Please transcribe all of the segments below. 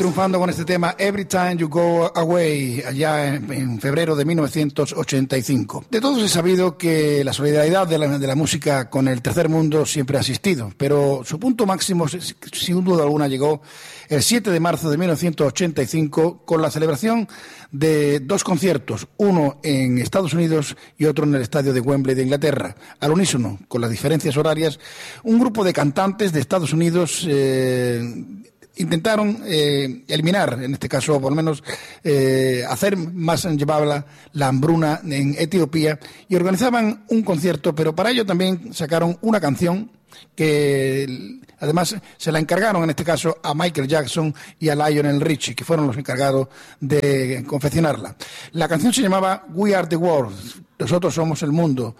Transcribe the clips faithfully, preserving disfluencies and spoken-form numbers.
Triunfando con este tema Every Time You Go Away, allá en, en febrero de mil novecientos ochenta y cinco. De todos he sabido que la solidaridad de la, de la música con el tercer mundo siempre ha existido, pero su punto máximo, sin duda alguna, llegó el siete de marzo de mil novecientos ochenta y cinco con la celebración de dos conciertos, uno en Estados Unidos y otro en el estadio de Wembley de Inglaterra. Al unísono, con las diferencias horarias, un grupo de cantantes de Estados Unidos eh, intentaron eh, eliminar, en este caso por lo menos eh, hacer más llevable la hambruna en Etiopía, y organizaban un concierto, pero para ello también sacaron una canción que además se la encargaron en este caso a Michael Jackson y a Lionel Richie, que fueron los encargados de confeccionarla. La canción se llamaba We Are the World. Nosotros somos el mundo.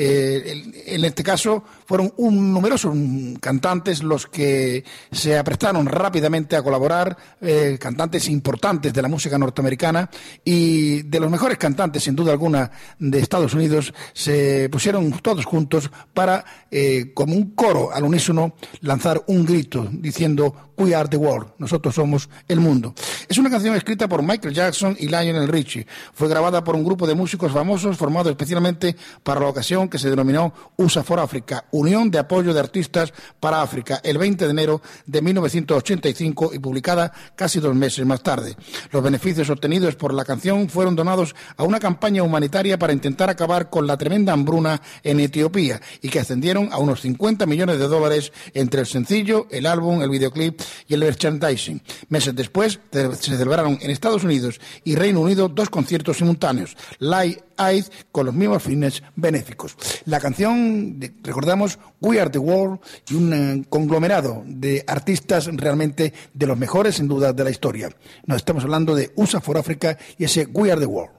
Eh, en este caso fueron un numerosos cantantes los que se aprestaron rápidamente a colaborar, eh, cantantes importantes de la música norteamericana, y de los mejores cantantes, sin duda alguna, de Estados Unidos, se pusieron todos juntos para, eh, como un coro al unísono, lanzar un grito diciendo We are the world, nosotros somos el mundo. Es una canción escrita por Michael Jackson y Lionel Richie. Fue grabada por un grupo de músicos famosos formado especialmente para la ocasión, que se denominó U S A for Africa, Unión de Apoyo de Artistas para África, el veinte de enero de mil novecientos ochenta y cinco, y publicada casi dos meses más tarde. Los beneficios obtenidos por la canción fueron donados a una campaña humanitaria para intentar acabar con la tremenda hambruna en Etiopía, y que ascendieron a unos cincuenta millones de dólares entre el sencillo, el álbum, el videoclip y el merchandising. Meses después se celebraron en Estados Unidos y Reino Unido dos conciertos simultáneos, Live Aid, con los mismos fines benéficos. La canción, recordamos, We Are the World, y un conglomerado de artistas realmente de los mejores, sin duda, de la historia. Nos estamos hablando de U S A for Africa y ese We Are the World.